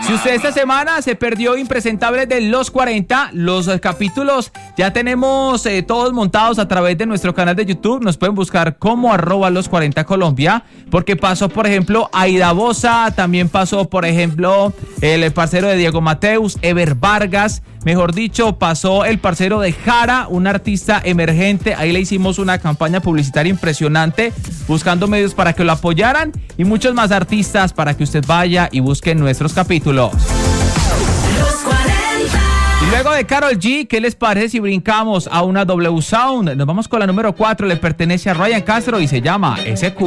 Si usted esta semana se perdió Impresentables de Los 40, los capítulos ya tenemos todos montados a través de nuestro canal de YouTube. Nos pueden buscar como @los40Colombia, porque pasó, por ejemplo, Aida Boza, también pasó, por ejemplo, el parcero de Diego Mateus, Ever Vargas, mejor dicho, pasó el parcero de Jara, un artista emergente. Ahí le hicimos una campaña publicitaria impresionante, buscando medios para que lo apoyaran, y muchos más artistas para que usted vaya y busque nuestros capítulos. Y luego de Karol G, ¿qué les parece si brincamos a una W Sound? Nos vamos con la número 4, le pertenece a Ryan Castro y se llama SQ.